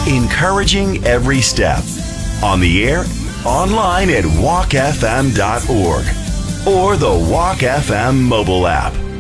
encouraging every step. On the air, online at walkfm.org, or the Walk FM mobile app.